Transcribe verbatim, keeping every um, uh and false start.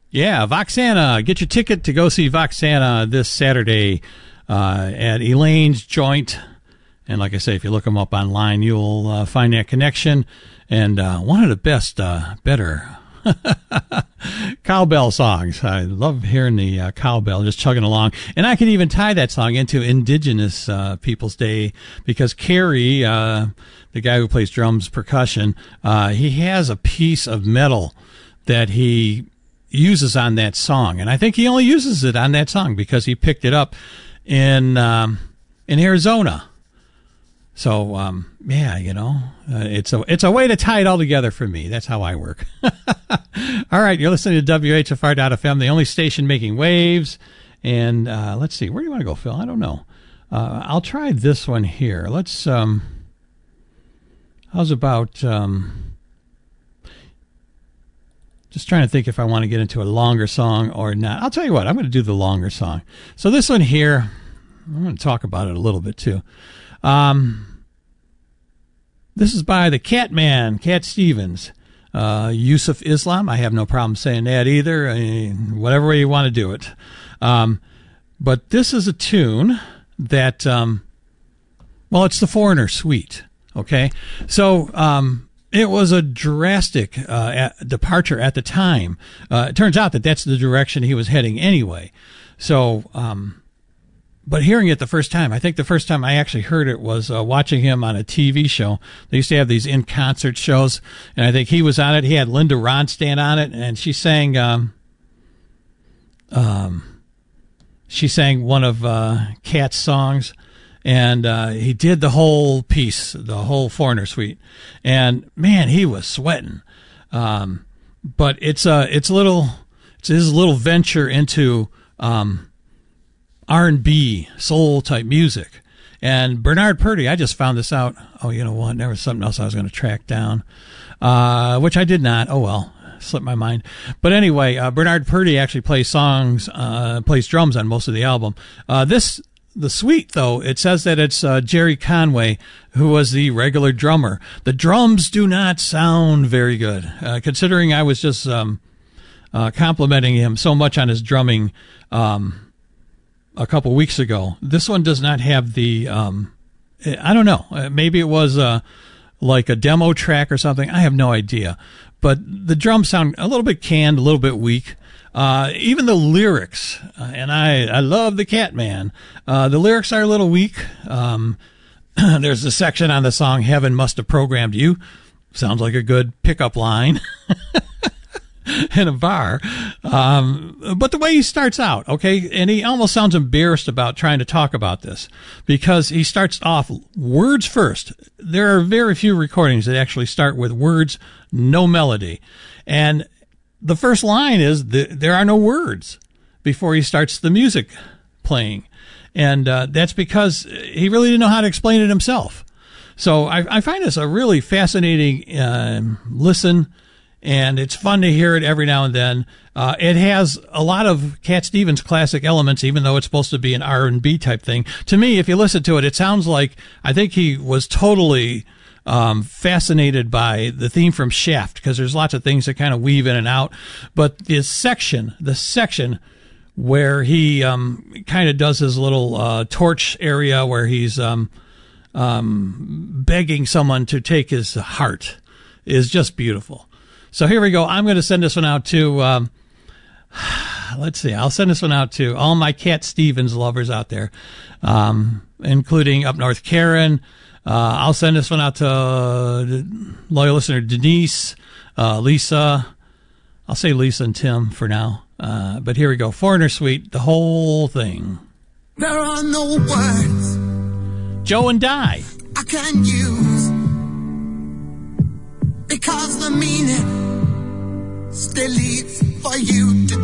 Yeah, Voxana. Get your ticket to go see Voxana this Saturday uh, at Elaine's Joint. And like I say, if you look them up online, you'll uh, find that connection. And uh, one of the best, uh, better cowbell songs. I love hearing the uh, cowbell just chugging along. And I can even tie that song into Indigenous uh, Peoples Day because Kerry, uh, the guy who plays drums, percussion, uh, he has a piece of metal that he uses on that song. And I think he only uses it on that song because he picked it up in um, in Arizona. So, um, yeah, you know, uh, it's a it's a way to tie it all together for me. That's how I work. All right, you're listening to W H F R dot F M, the only station making waves. And uh, let's see, where do you want to go, Phil? I don't know. Uh, I'll try this one here. Let's, um, how's about, um, just trying to think if I want to get into a longer song or not. I'll tell you what, I'm going to do the longer song. So this one here, I'm going to talk about it a little bit too. Um, this is by the Catman, Cat Stevens, uh, Yusuf Islam. I have no problem saying that either. I mean, whatever way you want to do it. Um, but this is a tune that, um, well, it's the Foreigner Suite. Okay. So, um, it was a drastic, uh, at, departure at the time. Uh, it turns out that that's the direction he was heading anyway. So, um, But hearing it the first time, I think the first time I actually heard it was uh, watching him on a T V show. They used to have these in-concert shows, and I think he was on it. He had Linda Ronstadt on it, and she sang um, um, she sang one of uh, Cat's songs, and uh, he did the whole piece, the whole Foreigner Suite. And, man, he was sweating. Um, but it's a, it's a little, it's his little venture into um, R and B, soul-type music. And Bernard Purdie, I just found this out. Oh, you know what? There was something else I was going to track down, uh, which I did not. Oh, well, slipped my mind. But anyway, uh, Bernard Purdie actually plays songs, uh, plays drums on most of the album. Uh, this, the suite, though, it says that it's uh, Jerry Conway, who was the regular drummer. The drums do not sound very good, uh, considering I was just um, uh, complimenting him so much on his drumming um a couple weeks ago. This one does not have the, um, I don't know, maybe it was uh, like a demo track or something. I have no idea. But the drums sound a little bit canned, a little bit weak. Uh, even the lyrics, uh, and I, I love the Catman, uh, the lyrics are a little weak. Um, there's a section on the song, Heaven Must Have Programmed You. Sounds like a good pickup line. In a bar. Um, but the way he starts out, okay, and he almost sounds embarrassed about trying to talk about this because he starts off words first. There are very few recordings that actually start with words, no melody. And the first line is the, there are no words before he starts the music playing. And uh, that's because he really didn't know how to explain it himself. So I, I find this a really fascinating uh, listen. And it's fun to hear it every now and then. Uh, it has a lot of Cat Stevens classic elements, even though it's supposed to be an R and B type thing. To me, if you listen to it, it sounds like, I think he was totally um, fascinated by the theme from Shaft, because there's lots of things that kind of weave in and out. But this section, the section where he um, kind of does his little uh, torch area where he's um, um, begging someone to take his heart is just beautiful. So here we go. I'm going to send this one out to, um, let's see, I'll send this one out to all my Cat Stevens lovers out there, um, including up north Karen. Uh, I'll send this one out to uh, loyal listener Denise, uh, Lisa. I'll say Lisa and Tim for now. Uh, but here we go. Foreigner Suite, the whole thing. There are no words Joe and Di. I can use, because the meaning still leaves for you to